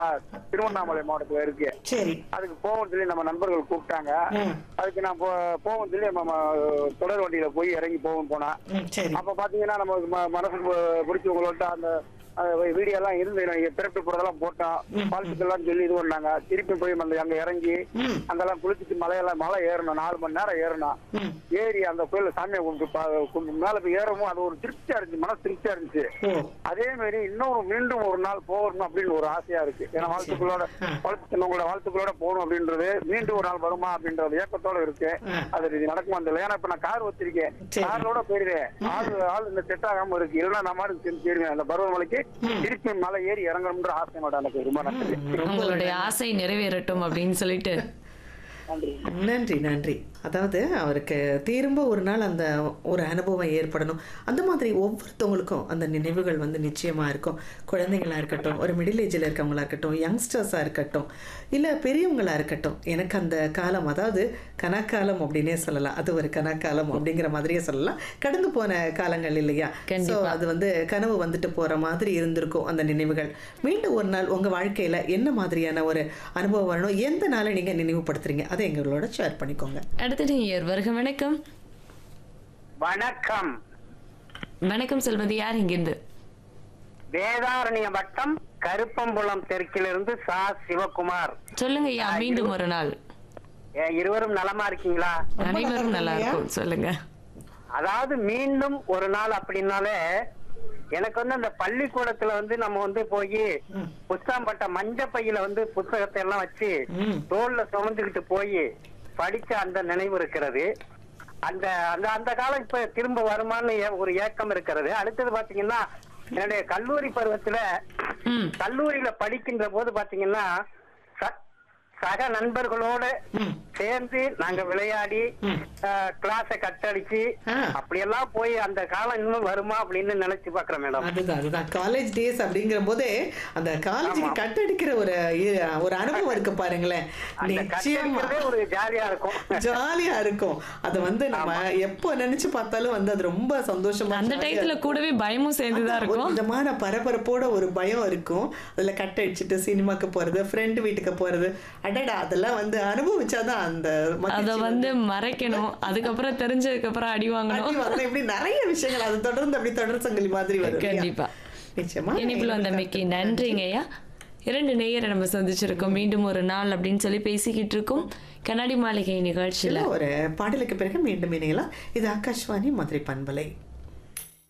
திருவண்ணாமலை மாவட்டத்துல இருக்கு. சரி. அதுக்கு போவோம்னு சொல்லி நம்ம நண்பர்கள் கூப்பிட்டாங்க. அதுக்கு நான் போவோம்னு சொல்லி நம்ம தொடர் வண்டியில போய் இறங்கி போனா சரி. அப்ப பாத்தீங்கன்னா நம்ம மனசுக்கு பிடிச்சவங்களோட அந்த வீடியோ எல்லாம் இருந்து திரட்டு போறதெல்லாம் போட்டோம். வாழ்த்துக்கெல்லாம் சொல்லி இது பண்ணாங்க. திருப்பி போய் அங்க இறங்கி அங்கெல்லாம் குளிச்சுட்டு மலை ஏறணும். 4 மணி நேரம் ஏறணும். ஏறி அந்த கோயில சாமியை கும்பிட்டு மேல போய் ஏறவும் அது ஒரு திருப்தியா இருந்துச்சு, மனசு திருப்தியா இருந்துச்சு. அதே மாதிரி மீண்டும் ஒரு நாள் போகணும் அப்படின்னு ஒரு ஆசையா இருக்கு. ஏன்னா உங்களோட வாழ்த்துக்களோட போகணும் அப்படின்றது மீண்டும் ஒரு நாள் வருமா அப்படின்றது ஏக்கத்தோட இருக்கு. அது இது நடக்குமா தெரியல. ஏன்னா இப்ப நான் கார் வச்சிருக்கேன், காரோட போயிருவேன். ஆள் இந்த செட் ஆகாம இருக்கு. இல்லைன்னா நான் மாதிரி போயிருவேன். அந்த பருவமலைக்கு திருப்பி மலை ஏறி இறங்கணும்ன்ற ஆசை மாட்டேன் எனக்கு. ரொம்ப நன்றி. உங்களுடைய ஆசை நிறைவேறட்டும் அப்படின்னு சொல்லிட்டு நன்றி நன்றி. அதாவது அவருக்கு திரும்ப ஒரு நாள் அந்த ஒரு அனுபவம் ஏற்படணும். அந்த மாதிரி ஒவ்வொருத்தவங்களுக்கும் அந்த நினைவுகள் வந்து நிச்சயமாக இருக்கும். குழந்தைங்களாக இருக்கட்டும், ஒரு மிடில் ஏஜில் இருக்கவங்களா இருக்கட்டும், யங்ஸ்டர்ஸாக இருக்கட்டும், இல்லை பெரியவங்களாக இருக்கட்டும். எனக்கு அந்த காலம், அதாவது கனாக்காலம் அப்படின்னே சொல்லலாம். அது ஒரு கனாக்காலம் அப்படிங்கிற மாதிரியே சொல்லலாம். கடந்து போன காலங்கள் இல்லையா? ஸோ அது வந்து கனவு வந்துட்டு போகிற மாதிரி இருந்திருக்கும் அந்த நினைவுகள். மீண்டும் ஒரு நாள் உங்கள் வாழ்க்கையில் என்ன மாதிரியான ஒரு அனுபவம் வரணும், எந்த நாளை நீங்கள் நினைவுபடுத்துறீங்க, அதை எங்களோட ஷேர் பண்ணிக்கோங்க. அடுத்தது வருக. வணக்கம். வணக்கம். வணக்கம் செல்வதி. யார் இங்கிருந்து? வேதாரண்ய வட்டம் கருப்பம்புலம் தெற்கிலிருந்து சா சிவகுமார். சொல்லுங்க ஐயா. மீண்டும் ஒரு நாள். இருவரும் நலமா இருக்கீங்களா? அனைவரும் நல்லா இருக்கும். சொல்லுங்க. அதாவது மீண்டும் ஒரு நாள் அப்படின்னாலே எனக்கு வந்து அந்த பள்ளிக்கூடத்துல வந்து நம்ம வந்து போய் புஸ்தகப்பட்ட மஞ்ச பையில வந்து புத்தகத்தை எல்லாம் வச்சு தோல்ல சுமந்துக்கிட்டு போய் படிச்ச அந்த நினைவு இருக்கிறது. அந்த அந்த அந்த காலம் இப்ப திரும்ப வருமானு ஒரு ஏக்கம் இருக்கிறது. அடுத்தது பாத்தீங்கன்னா என்னுடைய கல்லூரி பருவத்துல கல்லூரியில படிக்கின்ற போது பாத்தீங்கன்னா சக நண்பர்களோட சேர்ந்து நாங்க விளையாடி கிளாஸ கட்டடிச்சு அப்படியெல்லாம் போய் அந்த காலம் இன்னும் வருமா அப்படின்னு நினைச்சு பாக்குறேன் மேடம். அதுதான் காலேஜ் டேஸ் அப்படிங்கிற போதே அந்த காலேஜுக்கு கட்டடிக்கிற ஒரு அனுபவம் இருக்கு பாருங்களேன். ஒரு ஜாலியா இருக்கும், ஜாலியா இருக்கும். அது வந்து நம்ம எப்போ நினைச்சு பார்த்தாலும் வந்து அது ரொம்ப சந்தோஷமா. அந்த டைத்துல கூடவே பயமும் சேர்ந்துதான் இருக்கும். விதமான பரபரப்போட ஒரு பயம் இருக்கும். அதுல கட்டடிச்சுட்டு சினிமாக்கு போறது, ஃப்ரெண்ட் வீட்டுக்கு போறது, அடடா அதெல்லாம் வந்து அனுபவிச்சாதான் அந்த அத வந்து மறைக்கணும். அதுக்கப்புறம் தெரிஞ்சதுக்கு அப்புறம் அடி வாங்கணும். இப்படி நிறைய விஷயங்கள் அது தொடர்ந்து அப்படி தொடர் சங்கிலி மாதிரி வரும். கண்டிப்பா. நிச்சயமா. இனிப்புல வந்தமைக்கு நன்றிங்க ஐயா. 2 நேயரை நம்ம சந்திச்சிருக்கோம். மீண்டும் ஒரு நாள் அப்படின்னு சொல்லி பேசிக்கிட்டு இருக்கோம் கண்ணாடி மாளிகை நிகழ்ச்சியில. ஒரு பாடலுக்கு பிறகு மீண்டும் இணையலாம். இது ஆகாஷ்வாணி மதுரை பண்பலை.